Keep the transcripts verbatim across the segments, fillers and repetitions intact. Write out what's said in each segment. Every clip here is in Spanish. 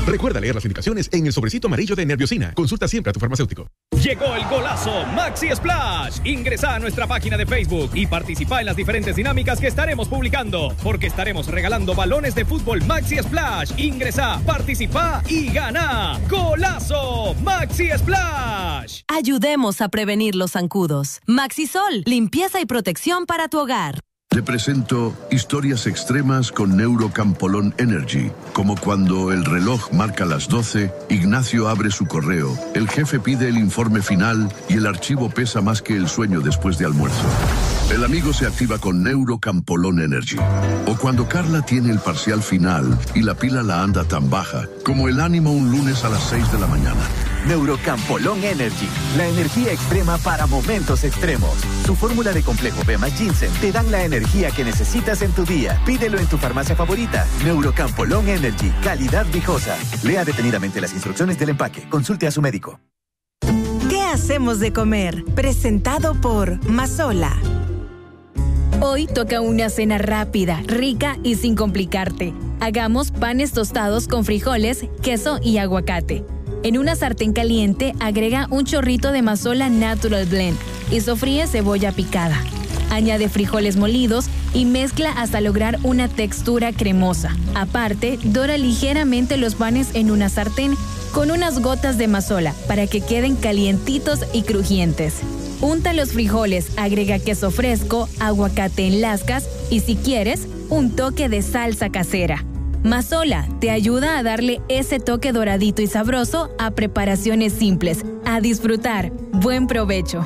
Recuerda leer las indicaciones en el sobrecito amarillo de Nerviosina. Consulta siempre a tu farmacéutico. Llegó el golazo Maxi Splash. Ingresa a nuestra página de Facebook y participa en las diferentes dinámicas que estaremos publicando, porque estaremos regalando balones de fútbol Maxi Splash. Ingresa, participa y gana. ¡Golazo Maxi Splash! Ayudemos a prevenir los zancudos. Maxisol, limpieza y protección para tu hogar. Te presento historias extremas con Neurocampolón Energy, como cuando el reloj marca las doce, Ignacio abre su correo, el jefe pide el informe final y el archivo pesa más que el sueño después de almuerzo. El amigo se activa con Neurocampolón Energy. O cuando Carla tiene el parcial final y la pila la anda tan baja, como el ánimo un lunes a las seis de la mañana. Neurocampolón Energy, la energía extrema para momentos extremos. Su fórmula de complejo B más Ginseng te dan la energía que necesitas en tu día. Pídelo en tu farmacia favorita. Neurocampolón Energy, calidad viejosa. Lea detenidamente las instrucciones del empaque. Consulte a su médico. ¿Qué hacemos de comer? Presentado por Mazola. Hoy toca una cena rápida, rica y sin complicarte. Hagamos panes tostados con frijoles, queso y aguacate. En una sartén caliente, agrega un chorrito de Mazola Natural Blend y sofríe cebolla picada. Añade frijoles molidos y mezcla hasta lograr una textura cremosa. Aparte, dora ligeramente los panes en una sartén con unas gotas de Mazola para que queden calientitos y crujientes. Unta los frijoles, agrega queso fresco, aguacate en lascas y, si quieres, un toque de salsa casera. Mazola te ayuda a darle ese toque doradito y sabroso a preparaciones simples. A disfrutar. Buen provecho.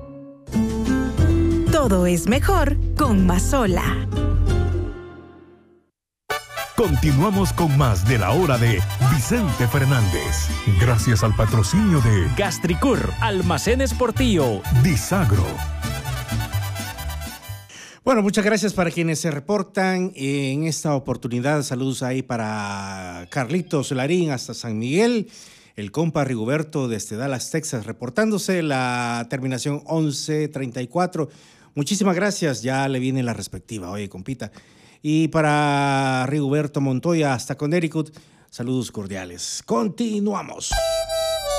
Todo es mejor con Mazola. Continuamos con más de la hora de Vicente Fernández. Gracias al patrocinio de Gastricur, Almacenes Portillo, Disagro. Bueno, muchas gracias para quienes se reportan en esta oportunidad. Saludos ahí para Carlitos Larín hasta San Miguel. El compa Rigoberto desde Dallas, Texas, reportándose la terminación once treinta y cuatro. Muchísimas gracias, ya le viene la respectiva, oye, compita. Y para Rigoberto Montoya hasta Connecticut, saludos cordiales. Continuamos.